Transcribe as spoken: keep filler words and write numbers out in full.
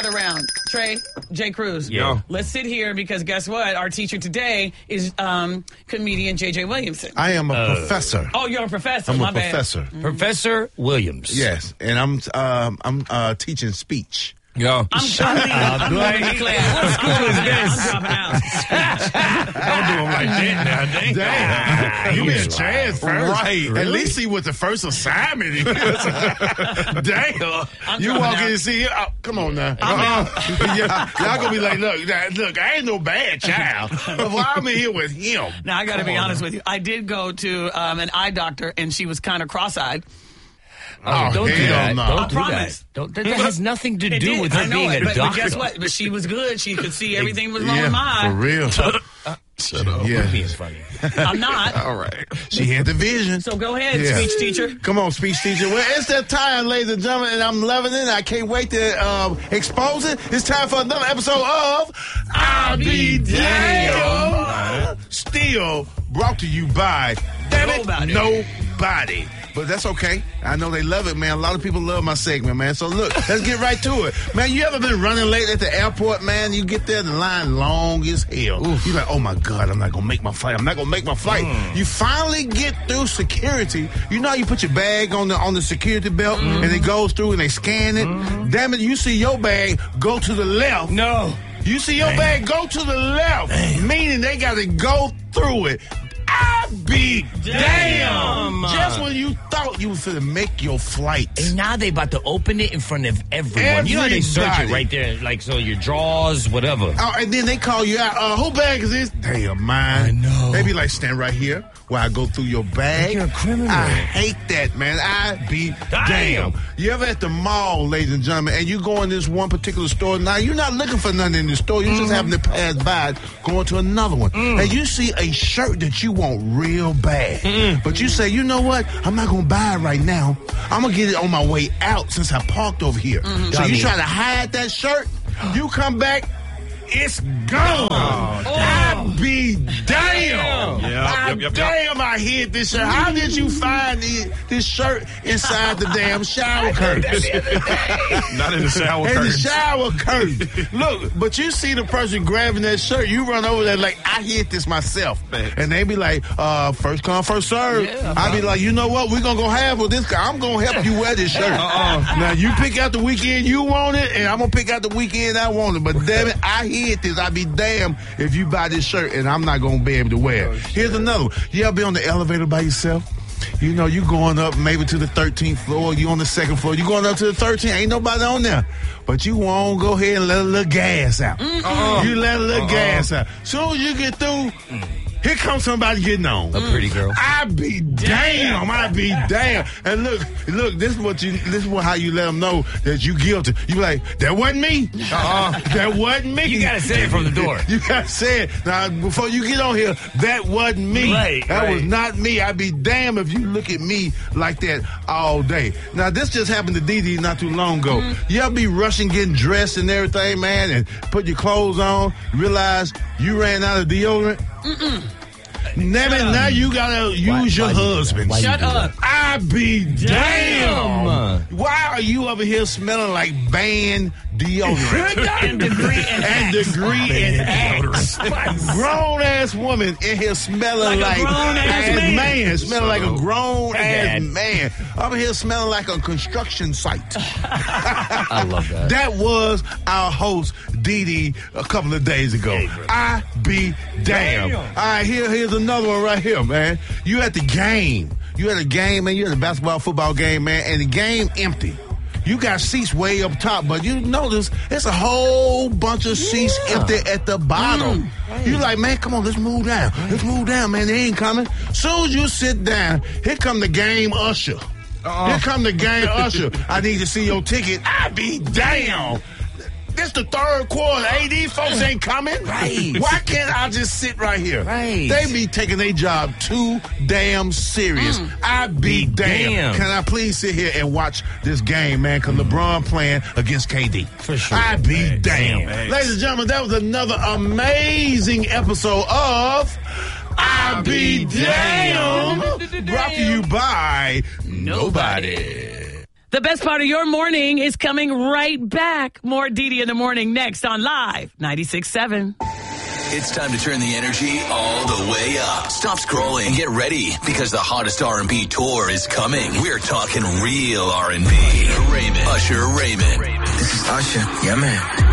another round. Trey, Jay Cruz. Yeah. Let's sit here because guess what? Our teacher today is um, comedian J J Williamson. I am a Uh, professor. Oh, you're a professor. I'm My a bad. professor. Professor Williams. Yes, and I'm um, I'm uh, teaching speech. Yeah. I'm dropping out. I'm leaving the class. What school is this? I'm dropping out. Don't do him like that now. Dang. Damn, you been transferred, Right. At least he was the first assignment. Damn, I'm you dropping walk out. in and see him. Oh, come on now. Uh-uh. y'all, y'all gonna be like, look, now, look, I ain't no bad child. But why I'm in here with him? Now, I got to Come be on honest now. with you. I did go to um, an eye doctor, and she was kind of cross-eyed. Oh, don't do hell that. no. Don't I do promise. that. Don't, that, that has nothing to It do did. with her I know being it, a but, doctor. But guess what? But she was good. She could see everything was wrong Yeah, with my for eye. real. Shut up. Yeah. You're being funny. I'm not. All right. She had the vision. So go ahead, Yeah. speech teacher. Come on, speech teacher. Well, it's that time, ladies and gentlemen, and I'm loving it. I can't wait to um, expose it. It's time for another episode of I'll Be Damn. Still brought to you by Damn It, Nobody. Nobody. But that's okay. I know they love it, man. A lot of people love my segment, man. So look, let's get right to it. Man, you ever been running late at the airport, man? You get there, the line long as hell. You're like, oh my God, I'm not going to make my flight. I'm not going to make my flight. Mm. You finally get through security. You know how you put your bag on the on the security belt Mm-hmm. and it goes through and they scan it? Mm-hmm. Damn it, you see your bag go to the left. No. You see your bag go to the left, meaning they got to go through it. I be damn. Damn. Just when you thought you was finna make your flight. And now they about to open it in front of everyone. You know how they search it Everybody. right there, like so your drawers, whatever. Oh, and then they call you out. Uh, who bag is this? Damn, mine. I know. They be like, stand right here while I go through your bag. Like you're a criminal. I hate that, man. I be Damn. damn. You ever at the mall, ladies and gentlemen, and you go in this one particular store. Now, you're not looking for nothing in the store. You just happen to pass by, going to another one. And you see a shirt that you want real bad. But you say, you know what? I'm not going to buy it right now. I'm going to get it on my way out since I parked over here. So Dummy. you try to hide that shirt. You come back. It's gone. I be damn. Yep, I yep, yep, yep. damn I hid this shirt. How did you find the, this shirt inside the damn shower curtains? Not in the shower In the curtains. shower curtain. Look, but you see the person grabbing that shirt, you run over there like, I hid this myself. Thanks. And they be like, uh, first come, first serve. Yeah, I be like, you know what? We're going to go half with this guy. I'm going to help you wear this shirt. Now, you pick out the weekend you want it, and I'm going to pick out the weekend I want it. But damn it, I hid this. I be damn if you buy this shirt, and I'm not going to be able to wear it. Here's another one. You ever be on the elevator by yourself? You know, you going up maybe to the thirteenth floor, you on the second floor, you going up to the thirteenth, ain't nobody on there. But you won't go ahead and let a little gas out. Uh-uh. You let a little Uh-uh. gas out. Soon as you get through, here comes somebody getting on. A pretty girl. I be damn, I be damn. And look, look, this is what you, this is what, how you let them know that you guilty. You be like, that wasn't me. Uh-uh. That wasn't me. You gotta say it from the door. You gotta say it. Now, before you get on here, that wasn't me. Right, that right. was not me. I'd be damn if you look at me like that all day. Now, this just happened to Dee Dee not too long ago. Mm-hmm. Y'all be rushing, getting dressed and everything, man, and put your clothes on, realize you ran out of deodorant. Mm-mm. Now, now you gotta use Why- your why do you do that? husband. Why you Shut do that? up. I be damn. Damn. Why are you over here smelling like band deodorant? And degree and and Axe. degree and axe. Grown ass woman in here smelling Like like, a grown-ass man. man, smelling like a grown ass Dad. man. I'm here smelling like a construction site. I love that. That was our host, Dee Dee, a couple of days ago. I be damn. Damn. All right, here, here's another one right here, man. You at the game. You at a game, man. You at a basketball, football game, man, and the game empty. You got seats way up top, but you notice there's a whole bunch of seats Yeah. empty at the bottom. You like, man, come on, let's move down. Let's move down, man. They ain't coming. Soon as you sit down, here come the game usher. Here come the game usher. I need to see your ticket. I be damn. This the third quarter. A D folks ain't coming. Right. Why can't I just sit right here? Right. They be taking their job too damn serious. I be damn. Damn. Can I please sit here and watch this game, man? Because LeBron playing against K D. For sure. I be damn. Thanks. Ladies and gentlemen, that was another amazing episode of I Be Damn. Brought to you by Nobody. The best part of your morning is coming right back. More Didi in the Morning next on Live ninety-six point seven. It's time to turn the energy all the way up. Stop scrolling and get ready because the hottest R and B tour is coming. We're talking real R and B. Raymond, Usher Raymond. This is Usher. Yeah, man.